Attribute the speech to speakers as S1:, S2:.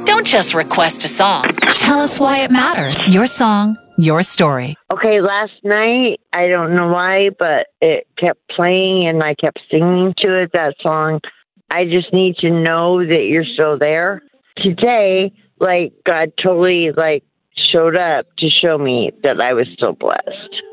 S1: Don't just request a song. Tell us why it matters. Your song, your story.
S2: Okay, last night, I don't know why, but it kept playing and I kept singing to it, that song. I just need to know that you're still there. Today, God totally, showed up to show me that I was still blessed.